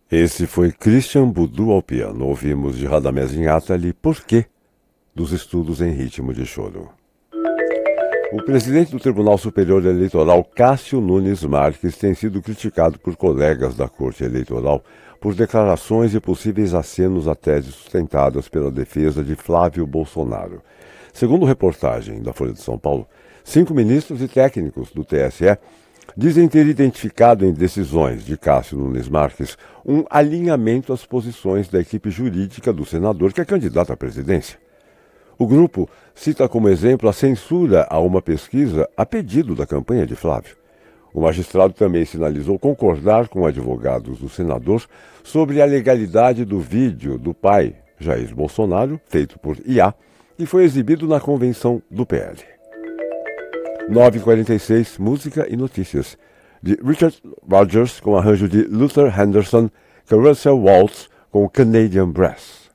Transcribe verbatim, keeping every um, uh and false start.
Esse foi Christian Budu ao piano. Ouvimos de Radamés Inátali Por quê? Dos estudos em ritmo de choro. O presidente do Tribunal Superior Eleitoral, Cássio Nunes Marques, tem sido criticado por colegas da Corte Eleitoral por declarações e possíveis acenos a teses sustentadas pela defesa de Flávio Bolsonaro. Segundo reportagem da Folha de São Paulo, cinco ministros e técnicos do T S E dizem ter identificado em decisões de Cássio Nunes Marques um alinhamento às posições da equipe jurídica do senador que é candidato à presidência. O grupo cita como exemplo a censura a uma pesquisa a pedido da campanha de Flávio. O magistrado também sinalizou concordar com advogados do senador sobre a legalidade do vídeo do pai, Jair Bolsonaro, feito por I A, e foi exibido na convenção do P L. nove e quarenta e seis, música e notícias, de Richard Rodgers com arranjo de Luther Henderson, com Russell Waltz com Canadian Brass.